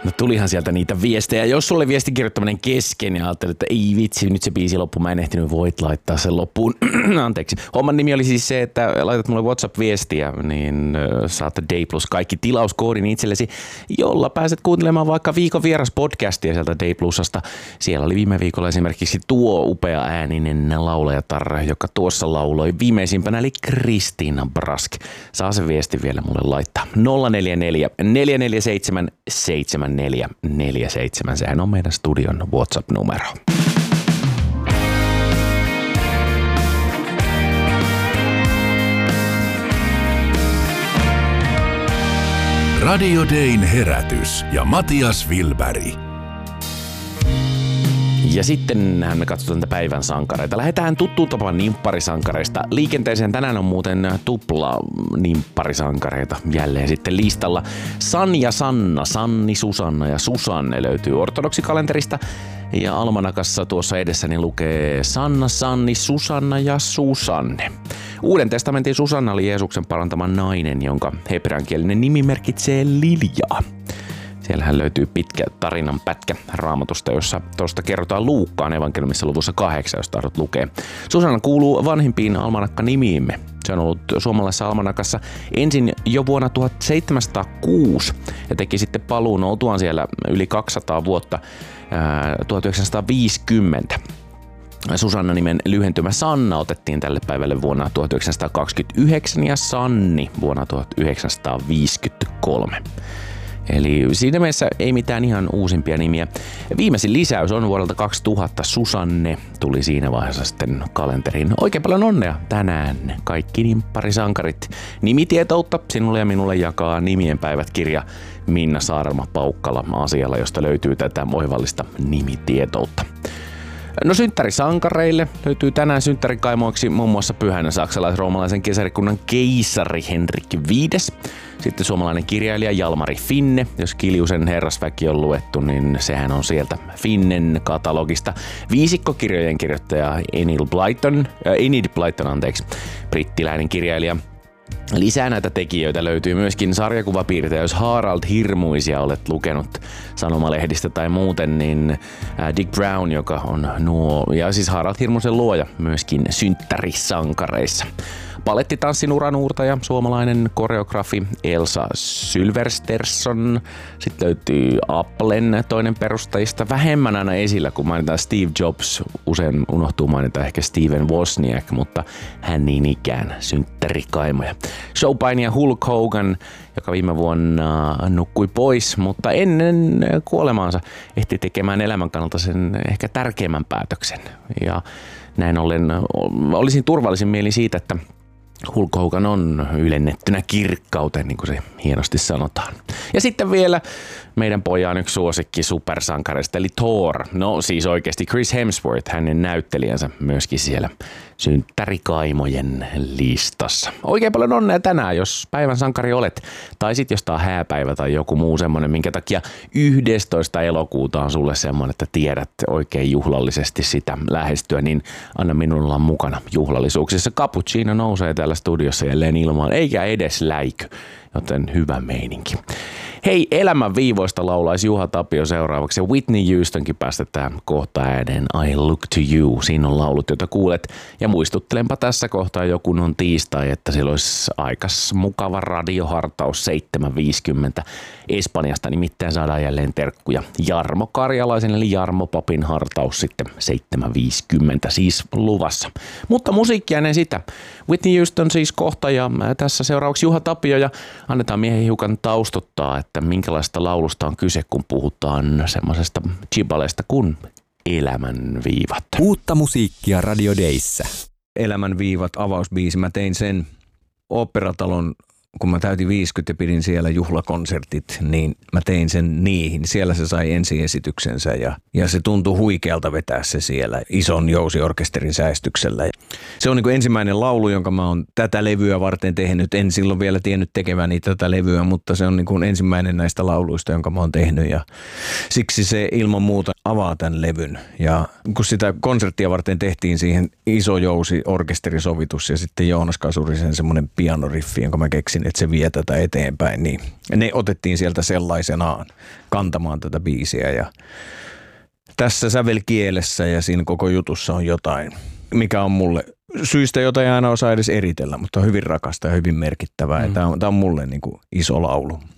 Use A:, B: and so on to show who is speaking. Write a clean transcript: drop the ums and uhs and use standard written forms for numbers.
A: No tulihan sieltä niitä viestejä. Jos sulle viesti kirjoittaminen kesken ja ajattelet, että ei vitsi, nyt se biisi loppu, mä en ehtinyt, voit laittaa sen loppuun. Anteeksi. Homman nimi oli siis se, että laitat mulle WhatsApp-viestiä, niin saat Day Plus kaikki tilauskoodin itsellesi, jolla pääset kuuntelemaan vaikka viikon vieras podcastia sieltä Day Plusasta. Siellä oli viime viikolla esimerkiksi tuo upea ääninen laulajatar, joka tuossa lauloi viimeisimpänä, eli Kristiina Brask. Saa se viesti vielä mulle laittaa. 044 447 7447. Sehän on meidän studion WhatsApp-numero.
B: Radio Dayn herätys ja Matias Wilberg.
A: Ja sitten me katsotaan tätä päivän sankareita. Lähdetään tuttuun tapaan nimpparisankareista liikenteeseen. Tänään on muuten tupla nimpparisankareita jälleen sitten listalla. San ja Sanna, Sanni, Susanna ja Susanne löytyy ortodoksikalenterista. Ja almanakassa tuossa edessäni lukee Sanna, Sanni, Susanna ja Susanne. Uuden testamentin Susanna oli Jeesuksen parantama nainen, jonka hebreankielinen nimi merkitsee liljaa. Siellähän löytyy pitkä tarinan pätkä Raamatusta, jossa tuosta kerrotaan Luukkaan evankeliumissa luvussa 8, jos tahdot lukea. Susanna kuuluu vanhimpiin almanakka-nimiimme. Se on ollut suomalaisessa almanakassa ensin jo vuonna 1706 ja teki sitten paluun oltuaan siellä yli 200 vuotta 1950. Susanna-nimen lyhentymä Sanna otettiin tälle päivälle vuonna 1929 ja Sanni vuonna 1953. Eli siinä mielessä ei mitään ihan uusimpia nimiä. Viimeisin lisäys on vuodelta 2000. Susanne tuli siinä vaiheessa sitten kalenteriin. Oikein paljon onnea tänään kaikki nimpparisankarit. Nimitietoutta sinulle ja minulle jakaa Nimien päivät -kirja Minna Saarelma-Paukkala asialla, josta löytyy tätä oivallista nimitietoutta. No synttärisankareille löytyy tänään synttärikaimoiksi muun muassa pyhän saksalais-roomalaisen keisarikunnan keisari Henrik V. Sitten suomalainen kirjailija Jalmari Finne. Jos Kiljusen herrasväki on luettu, niin sehän on sieltä Finnen katalogista. Viisikkokirjojen kirjoittaja Enid Blyton, brittiläinen kirjailija. Lisää näitä tekijöitä löytyy myöskin sarjakuvapiirtejä. Jos Harald Hirmuisia olet lukenut sanomalehdistä tai muuten, niin Dick Brown, joka on ja siis Harald Hirmuisen luoja myöskin synttärisankareissa. Balettitanssin uranuurtaja, suomalainen koreografi Elsa Sylvestersson. Sitten löytyy Applen toinen perustajista. Vähemmän aina esillä, kun mainitaan Steve Jobs. Usein unohtuu mainita ehkä Steven Wozniak, mutta hän niin ikään synttärikaimoja. Showpainija Hulk Hogan, joka viime vuonna nukkui pois, mutta ennen kuolemaansa ehti tekemään elämän kannalta sen ehkä tärkeimmän päätöksen. Ja näin ollen olisin turvallisin mielin siitä, että Hulk Hogan on ylennettynä kirkkauteen, niin kuin se hienosti sanotaan. Ja sitten vielä meidän pojan yksi suosikki supersankareista, eli Thor. No siis oikeasti Chris Hemsworth, hänen näyttelijänsä myöskin siellä synttärikaimojen listassa. Oikein paljon onnea tänään, jos päivän sankari olet. Tai sitten jos tää on hääpäivä tai joku muu semmonen, minkä takia 11. elokuuta on sulle semmonen, että tiedät oikein juhlallisesti sitä lähestyä, niin anna minulla olla mukana juhlallisuuksissa. Cappuccino nousee täällä studiossa jälleen ilmaan, eikä edes läikö, joten hyvä meininki. Hei, elämän viivoista laulaisi Juha Tapio seuraavaksi. Whitney Houstonkin päästetään kohta ääneen I Look to You. Siinä on laulut, joita kuulet. Ja muistuttelenpa tässä kohtaa jo, kun on tiistai, että siellä olisi aikas mukava radiohartaus 7.50. Espanjasta nimittäin saadaan jälleen terkkuja Jarmo Karjalaisen eli Jarmo Papin hartaus sitten 7.50 siis luvassa. Mutta musiikkia ennen sitä. Whitney Houston siis kohta ja tässä seuraavaksi Juha Tapio ja annetaan miehen hiukan taustottaa, että minkälaista laulusta on kyse, kun puhutaan semmoisesta chibaleesta kuin Elämän viivat.
C: Uutta musiikkia Radio Dayssä.
D: Elämän viivat avausbiisi. Mä tein sen Oopperatalon, kun mä täytin 50 ja pidin siellä juhlakonsertit, niin mä tein sen niihin. Siellä se sai ensiesityksensä ja se tuntui huikealta vetää se siellä ison jousiorkesterin säestyksellä. Se on niin kuin ensimmäinen laulu, jonka mä oon tätä levyä varten tehnyt. En silloin vielä tiennyt tekeväni tätä levyä, mutta se on niin kuin ensimmäinen näistä lauluista, jonka mä oon tehnyt ja siksi se ilman muuta avaa tämän levyn. Ja kun sitä konserttia varten tehtiin siihen iso jousi orkesterisovitus ja sitten Joonas Kasurisen semmoinen pianoriffi, jonka mä keksin että se vie tätä eteenpäin, niin ne otettiin sieltä sellaisenaan kantamaan tätä biisiä ja tässä sävelkielessä ja siinä koko jutussa on jotain, mikä on mulle syystä, jota ei aina osaa edes eritellä, mutta on hyvin rakasta ja hyvin merkittävää ja tämä on mulle niin kuin iso laulu.